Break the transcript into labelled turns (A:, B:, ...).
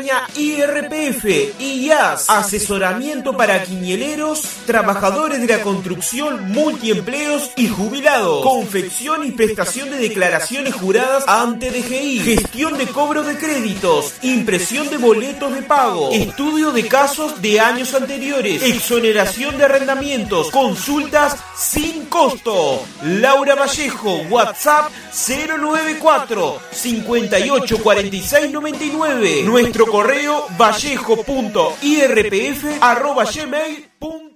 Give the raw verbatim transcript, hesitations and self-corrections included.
A: España I R P F y I A S, asesoramiento para quinieleros, trabajadores de la construcción, multiempleos y jubilados, confección y prestación de declaraciones juradas ante D G I, gestión de cobro de créditos, impresión de boletos de pago, estudio de casos de años anteriores, exoneración de arrendamientos, consultas sin costo. Laura Vallejo, WhatsApp cero nueve cuatro, cincuenta y ocho, cuarenta y seis, noventa y nueve. Nuestro correo vallejo punto i r p f arroba gmail punto com.